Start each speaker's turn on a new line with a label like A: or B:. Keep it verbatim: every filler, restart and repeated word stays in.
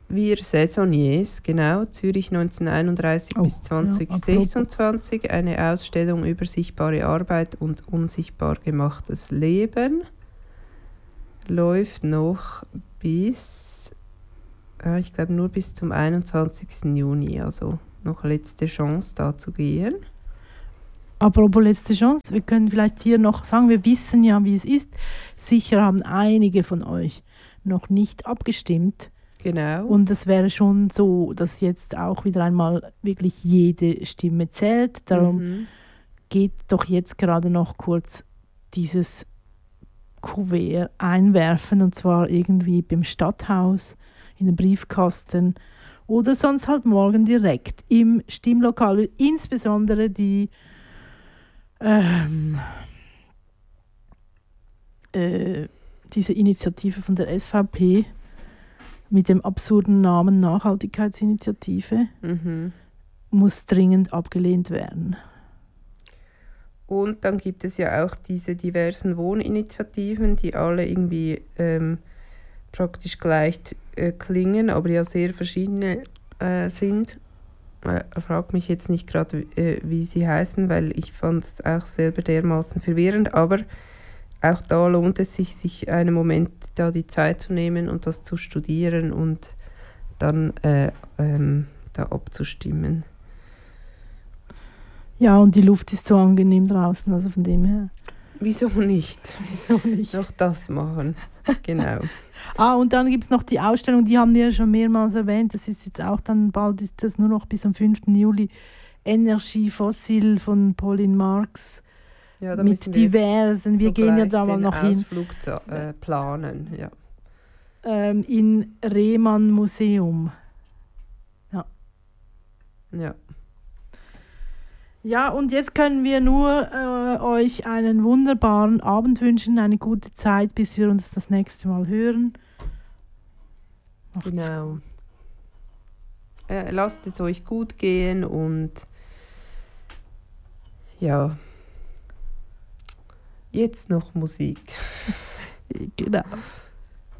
A: Wir Saisonniers, genau, Zürich neunzehnhunderteinunddreißig
B: Oh,
A: bis zwanzig sechsundzwanzig, ja, eine Ausstellung über sichtbare Arbeit und unsichtbar gemachtes Leben. Läuft noch bis, äh, ich glaube nur bis zum einundzwanzigsten Juni, also noch letzte Chance da zu gehen.
B: Apropos letzte Chance, wir können vielleicht hier noch sagen, wir wissen ja, wie es ist. Sicher haben einige von euch noch nicht abgestimmt.
A: Genau.
B: Und es wäre schon so, dass jetzt auch wieder einmal wirklich jede Stimme zählt. Darum
A: Mhm.
B: geht doch jetzt gerade noch kurz dieses Kuvert einwerfen, und zwar irgendwie beim Stadthaus, in den Briefkasten oder sonst halt morgen direkt im Stimmlokal. Insbesondere die ähm, äh, diese Initiative von der S V P mit dem absurden Namen Nachhaltigkeitsinitiative
A: Mhm.
B: muss dringend abgelehnt werden.
A: Und dann gibt es ja auch diese diversen Wohninitiativen, die alle irgendwie ähm, praktisch gleich äh, klingen, aber ja sehr verschiedene äh, sind. Äh, frag mich jetzt nicht gerade, äh, wie sie heißen, weil ich fand es auch selber dermaßen verwirrend, aber auch da lohnt es sich, sich einen Moment da die Zeit zu nehmen und das zu studieren und dann äh, ähm, da abzustimmen.
B: Ja, und die Luft ist so angenehm draußen, also von dem her.
A: Wieso nicht?
B: Wieso nicht?
A: Noch das machen, genau.
B: Ah, und dann gibt es noch die Ausstellung, die haben wir ja schon mehrmals erwähnt, das ist jetzt auch dann bald, ist das nur noch bis am fünften Juli, Energie Fossil von Pauline Marx.
A: Ja, da
B: mit
A: müssen wir
B: diversen, wir gehen ja da mal noch hin.
A: Ausflug zu, äh, planen, ja.
B: Ähm, in Rehmann Museum. Ja.
A: Ja.
B: Ja, und jetzt können wir nur äh, euch einen wunderbaren Abend wünschen, eine gute Zeit, bis wir uns das nächste Mal hören. Macht's
A: Genau.
B: gut.
A: Äh, lasst es euch gut gehen und ja, jetzt noch Musik.
B: Genau.